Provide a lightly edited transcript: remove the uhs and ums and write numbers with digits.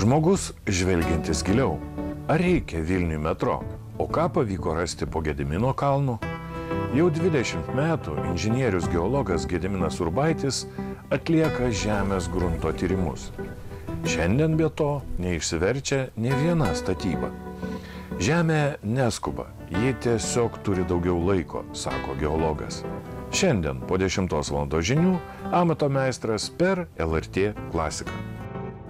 Žmogus žvelgiantis giliau. Ar reikia Vilniui metro? O ką pavyko rasti po Gedimino kalnu? Jau 20 metų inžinierius geologas Gediminas Urbaitis atlieka žemės grunto tyrimus. Šiandien be to neišsiverčia ne viena statyba. Žemė neskuba, ji tiesiog turi daugiau laiko, sako geologas. Šiandien po 10 val. Žinių amato meistras per LRT klasiką.